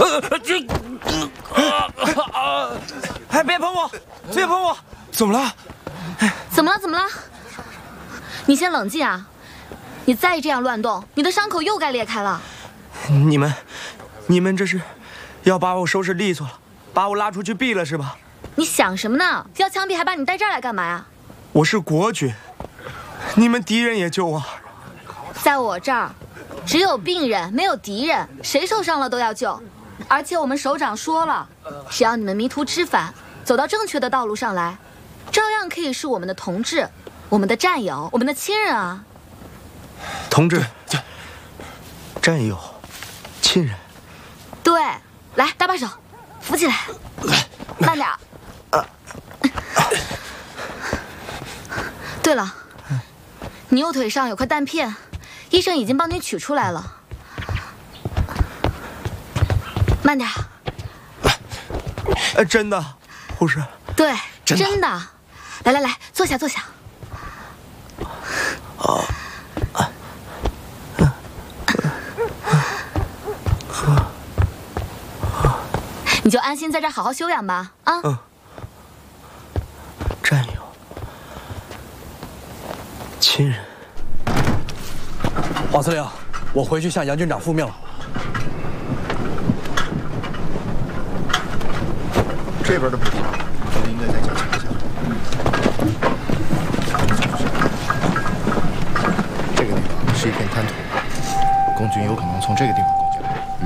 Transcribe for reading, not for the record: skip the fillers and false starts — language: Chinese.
哎，别碰我！别碰我！怎么了？ 怎么了？怎么了？你先冷静啊！你再这样乱动，你的伤口又该裂开了。 你们这是要把我收拾利索了，把我拉出去毙了是吧？ 你想什么呢？要枪毙还把你带这儿来干嘛呀？ 我是国军，你们敌人也救我。 在我这儿，只有病人没有敌人，谁受伤了都要救。而且我们首长说了，只要你们迷途知返，走到正确的道路上来，照样可以是我们的同志、我们的战友、我们的亲人啊。 同志、战友、亲人。 对，来，搭把手，扶起来，慢点。对了，你右腿上有块弹片，医生已经帮你取出来了。慢点。 真的，护士。 对，真的。来，坐下。你就安心在这儿好好休养吧，啊。 战友，亲人。 华司令，我回去向杨军长复命了。 这边的补丁，我们应该再检查一下。这个地方是一片滩涂，共军有可能从这个地方过。